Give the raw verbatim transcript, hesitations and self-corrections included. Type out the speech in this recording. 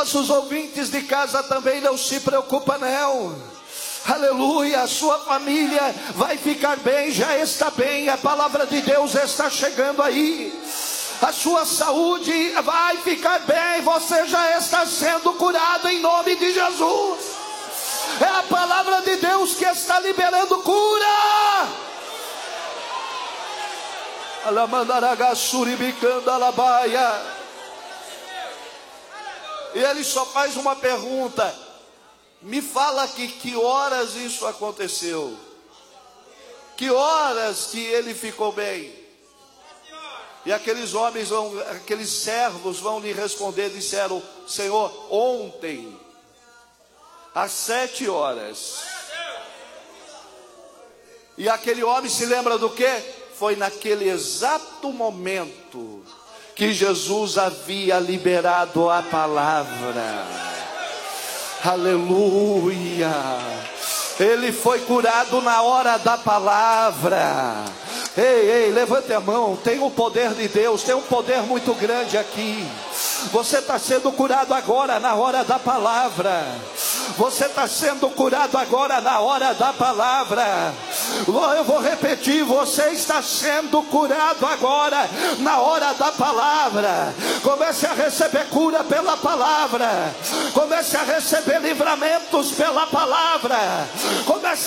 nossos ouvintes de casa também, não se preocupa não. Aleluia, a sua família vai ficar bem, já está bem, a palavra de Deus está chegando aí. A sua saúde vai ficar bem, você já está sendo curado em nome de Jesus. É a palavra de Deus que está liberando cura. E ele só faz uma pergunta: me fala que, que horas isso aconteceu? Que horas que ele ficou bem? E aqueles homens, vão, aqueles servos vão lhe responder, disseram: Senhor, ontem, às sete horas. E aquele homem se lembra do quê? Foi naquele exato momento que Jesus havia liberado a palavra. Aleluia. Ele foi curado na hora da palavra. Ei, ei, levante a mão. Tem o poder de Deus, tem um poder muito grande aqui. Você está sendo curado agora na hora da palavra. Você está sendo curado agora na hora da palavra. Eu vou repetir, você está sendo curado agora na hora da palavra. Comece a receber cura pela palavra. Comece a receber livramentos pela palavra. Comece